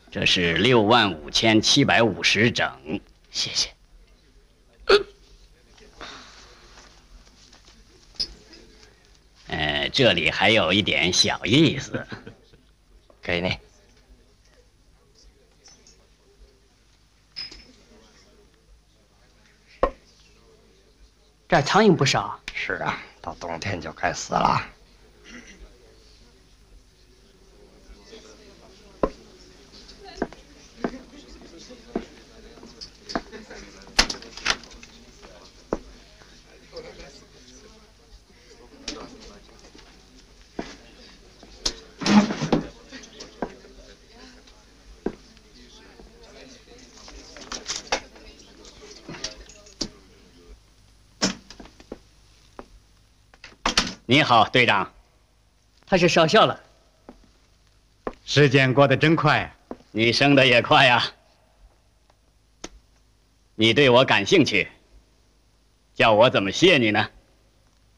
这是65750整， 谢谢。 这里还有一点小意思， 给你。 这儿苍蝇不少。 是啊，到冬天就该死了。 你好，队长。 他是少校了。 时间过得真快啊！ 你升的也快呀。你对我感兴趣，叫我怎么谢你呢？